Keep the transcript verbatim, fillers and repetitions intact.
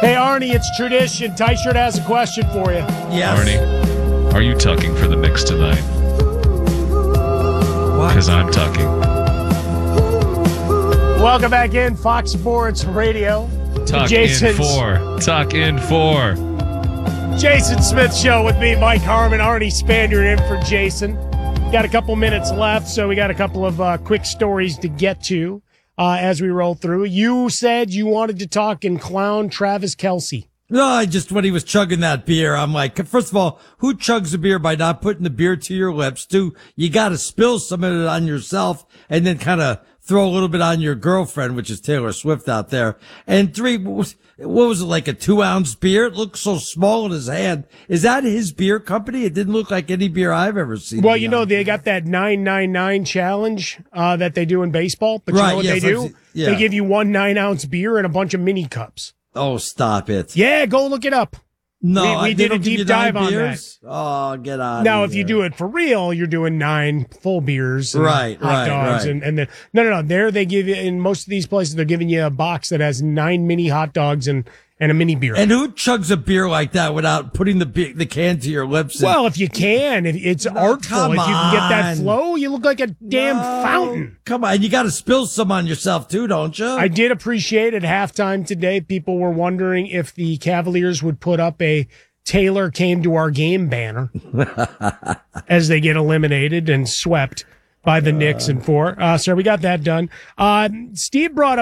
Hey, Arnie, it's tradition. Tight Shirt has a question for you. Yes. Arnie, are you tucking for the Knicks tonight? Because I'm tucking. Welcome back in, Fox Sports Radio. Tuck Jason's, in four. Tuck in four. Jason Smith Show with me, Mike Harmon, Arnie Spaniard in for Jason. Got a couple minutes left, so we got a couple of uh, quick stories to get to uh, as we roll through. You said you wanted to talk and clown Travis Kelce. No, I just, when he was chugging that beer, I'm like, first of all, who chugs a beer by not putting the beer to your lips? Two, you got to spill some of it on yourself and then kind of throw a little bit on your girlfriend, which is Taylor Swift out there. And three, what was, what was it, like a two ounce beer? It looked so small in his hand. Is that his beer company? It didn't look like any beer I've ever seen. Well, you know, they got that nine nine nine challenge uh, that they do in baseball. But you Right, know what yes, they do? I've seen- yeah. They give you one nine ounce beer and a bunch of mini cups. Oh, stop it. Yeah, go look it up. No, we, we I- they did a don't give deep you nine dive on that. beers? Oh, get out Now, of if you here. do it for real, you're doing nine full beers, and Right, hot right, dogs, right. and and then no, no, no. There they give you in most of these places they're giving you a box that has nine mini hot dogs and and a mini beer. And who chugs a beer like that without putting the beer, the can to your lips? and- well, if you can, if it's artful, come if you can get that on. flow, you look like a damn No. fountain. Come on, you got to spill some on yourself too, don't you? I did appreciate at halftime today. People were wondering if the Cavaliers would put up a Taylor came to our game banner as they get eliminated and swept by the Knicks in four. Uh, so we got that done. Uh, Steve brought up